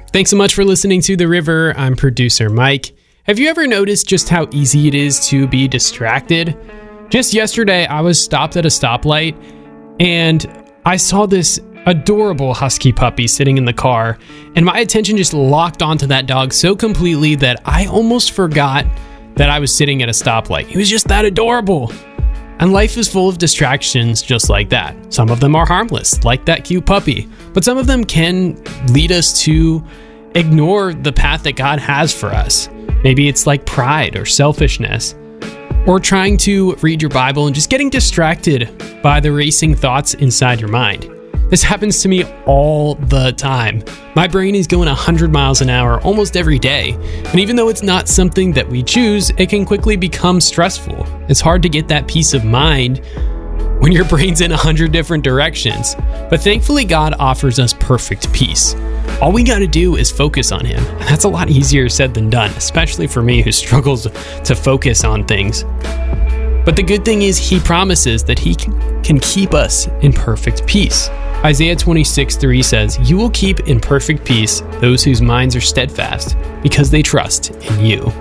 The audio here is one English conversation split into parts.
Thanks so much for listening to The River. I'm producer Mike. Have you ever noticed just how easy it is to be distracted? Just yesterday, I was stopped at a stoplight and I saw this adorable husky puppy sitting in the car, and my attention just locked onto that dog so completely that I almost forgot that I was sitting at a stoplight. He was just that adorable. And life is full of distractions just like that. Some of them are harmless, like that cute puppy, but some of them can lead us to ignore the path that God has for us. Maybe it's like pride or selfishness, or trying to read your Bible and just getting distracted by the racing thoughts inside your mind. This happens to me all the time. My brain is going 100 miles an hour almost every day. And even though it's not something that we choose, it can quickly become stressful. It's hard to get that peace of mind when your brain's in 100 different directions. But thankfully, God offers us perfect peace. All we got to do is focus on Him. And that's a lot easier said than done, especially for me who struggles to focus on things. But the good thing is He promises that He can keep us in perfect peace. Isaiah 26:3 says, "You will keep in perfect peace those whose minds are steadfast, because they trust in you."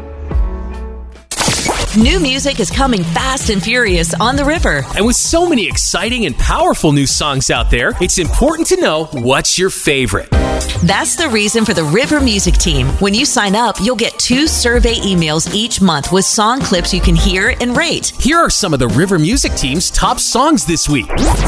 New music is coming fast and furious on The River. And with so many exciting and powerful new songs out there, it's important to know what's your favorite. That's the reason for the River Music Team. When you sign up, you'll get 2 survey emails each month with song clips you can hear and rate. Here are some of the River Music Team's top songs this week.